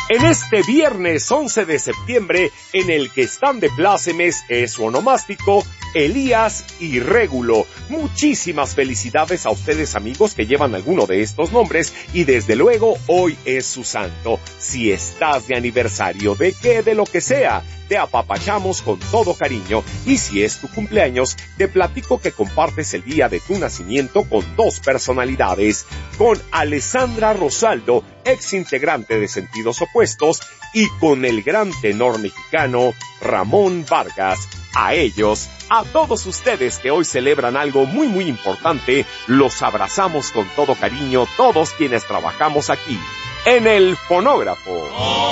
En este viernes 11 de septiembre, en el que están de plácemes es su onomástico Elías y Régulo. Muchísimas felicidades a ustedes, amigos, que llevan alguno de estos nombres, y desde luego hoy es su santo. Si estás de aniversario, de qué, de lo que sea, te apapachamos con todo cariño, y si es tu cumpleaños, te platico que compartes el día de tu nacimiento con dos personalidades, con Alessandra Rosaldo, ex integrante de Sentidos Opuestos, y con el gran tenor mexicano Ramón Vargas. A ellos, a todos ustedes que hoy celebran algo muy muy importante, los abrazamos con todo cariño todos quienes trabajamos aquí, en el fonógrafo.